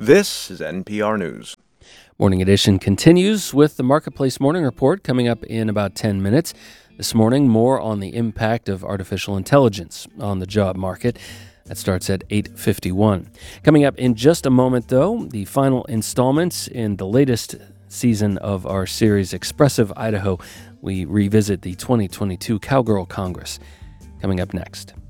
This is NPR News. Morning Edition continues with the Marketplace Morning Report coming up in about 10 minutes. This morning, more on the impact of artificial intelligence on the job market. That starts at 8:51. Coming up in just a moment, though, the final installments in the latest season of our series Expressive Idaho. We revisit the 2022 Cowgirl Congress. Coming up next.